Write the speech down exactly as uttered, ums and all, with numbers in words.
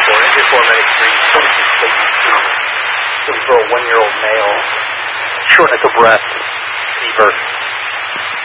for interformatic breeds, twenty-six babies too. So for a one-year-old male, shortness of breath, fever.